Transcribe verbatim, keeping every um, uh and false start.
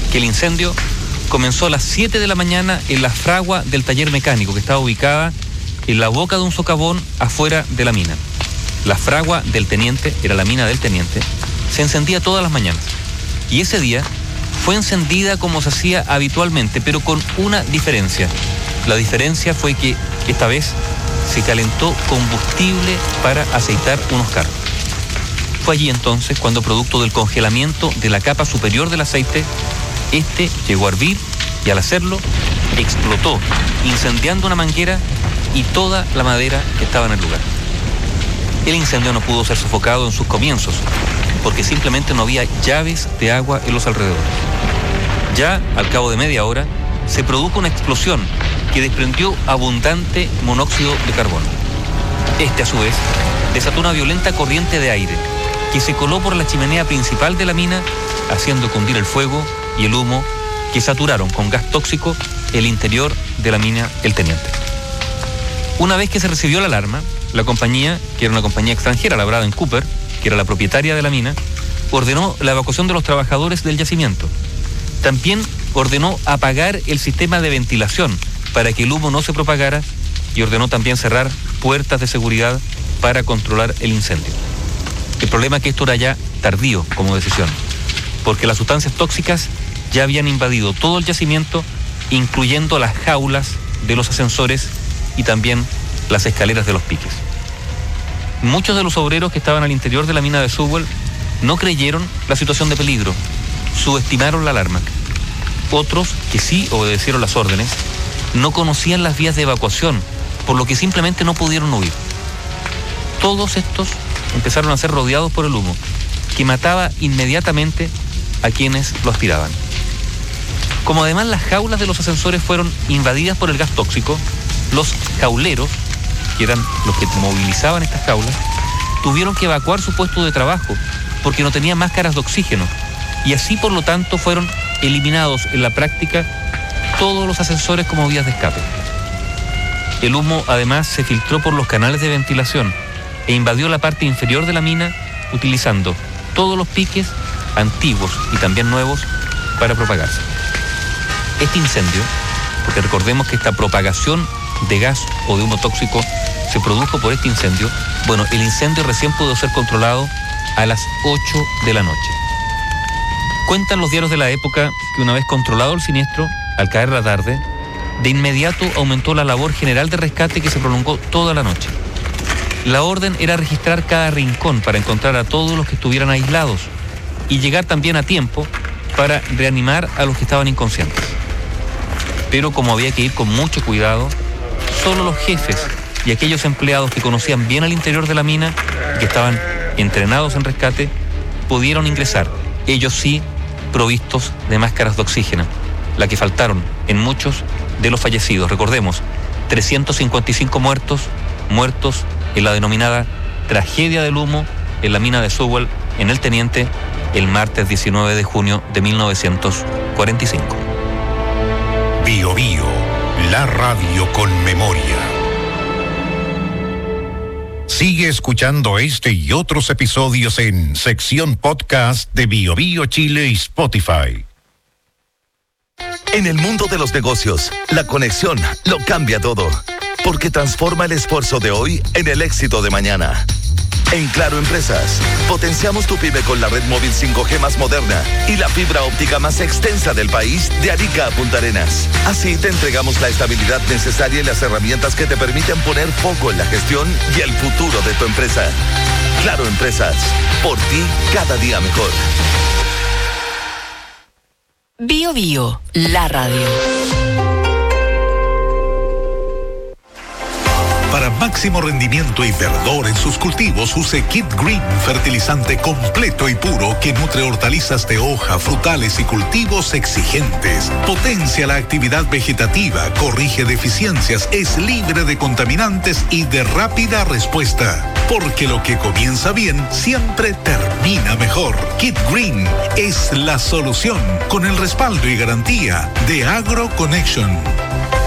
que el incendio comenzó a las siete de la mañana en la fragua del taller mecánico, que estaba ubicada en la boca de un socavón afuera de la mina. La fragua del teniente, era la mina del teniente, se encendía todas las mañanas. Y ese día fue encendida como se hacía habitualmente, pero con una diferencia. La diferencia fue que esta vez se calentó combustible para aceitar unos carros. Fue allí entonces cuando, producto del congelamiento de la capa superior del aceite, este llegó a hervir y al hacerlo explotó, incendiando una manguera y toda la madera que estaba en el lugar. El incendio no pudo ser sofocado en sus comienzos, porque simplemente no había llaves de agua en los alrededores. Ya al cabo de media hora se produjo una explosión que desprendió abundante monóxido de carbono. Este, a su vez, desató una violenta corriente de aire que se coló por la chimenea principal de la mina, haciendo cundir el fuego y el humo que saturaron con gas tóxico el interior de la mina El Teniente. Una vez que se recibió la alarma, la compañía, que era una compañía extranjera labrada en Cooper, que era la propietaria de la mina, ordenó la evacuación de los trabajadores del yacimiento. También ordenó apagar el sistema de ventilación para que el humo no se propagara y ordenó también cerrar puertas de seguridad para controlar el incendio. El problema es que esto era ya tardío como decisión, porque las sustancias tóxicas ya habían invadido todo el yacimiento, incluyendo las jaulas de los ascensores y también las escaleras de los piques. Muchos de los obreros que estaban al interior de la mina de Sewell no creyeron la situación de peligro, subestimaron la alarma. Otros, que sí obedecieron las órdenes, no conocían las vías de evacuación, por lo que simplemente no pudieron huir. Todos estos empezaron a ser rodeados por el humo, que mataba inmediatamente a quienes lo aspiraban. Como además las jaulas de los ascensores fueron invadidas por el gas tóxico, los jauleros, que eran los que movilizaban estas jaulas, tuvieron que evacuar su puesto de trabajo porque no tenían máscaras de oxígeno, y así por lo tanto fueron eliminados en la práctica todos los ascensores como vías de escape. El humo además se filtró por los canales de ventilación e invadió la parte inferior de la mina, utilizando todos los piques antiguos y también nuevos para propagarse. Este incendio, porque recordemos que esta propagación de gas o de humo tóxico se produjo por este incendio, bueno, el incendio recién pudo ser controlado a las ocho de la noche. Cuentan los diarios de la época que una vez controlado el siniestro, al caer la tarde, de inmediato aumentó la labor general de rescate que se prolongó toda la noche. La orden era registrar cada rincón para encontrar a todos los que estuvieran aislados y llegar también a tiempo para reanimar a los que estaban inconscientes. Pero como había que ir con mucho cuidado, solo los jefes y aquellos empleados que conocían bien al interior de la mina y que estaban entrenados en rescate pudieron ingresar, ellos sí provistos de máscaras de oxígeno, la que faltaron en muchos de los fallecidos. Recordemos, trescientos cincuenta y cinco muertos, muertos en la denominada tragedia del humo en la mina de Sewell, en El Teniente, el martes diecinueve de junio de mil novecientos cuarenta y cinco. Bio Bio, la radio con memoria. Sigue escuchando este y otros episodios en sección podcast de Bio Bio Chile y Spotify. En el mundo de los negocios, la conexión lo cambia todo, porque transforma el esfuerzo de hoy en el éxito de mañana. En Claro Empresas, potenciamos tu pyme con la red móvil cinco G más moderna y la fibra óptica más extensa del país, de Arica a Punta Arenas. Así te entregamos la estabilidad necesaria y las herramientas que te permiten poner foco en la gestión y el futuro de tu empresa. Claro Empresas, por ti cada día mejor. Bio Bio, la radio. Para máximo rendimiento y verdor en sus cultivos, use Kit Green, fertilizante completo y puro que nutre hortalizas de hoja, frutales y cultivos exigentes. Potencia la actividad vegetativa, corrige deficiencias, es libre de contaminantes y de rápida respuesta. Porque lo que comienza bien siempre termina mejor. Kit Green es la solución, con el respaldo y garantía de AgroConnection.